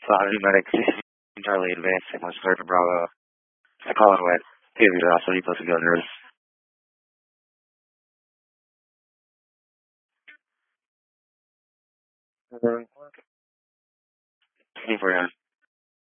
Sorry, medic. Charlie Advance, Sigma Square for Bravo. I call it away. Here we go. So you supposed to go nurse. 24 hours.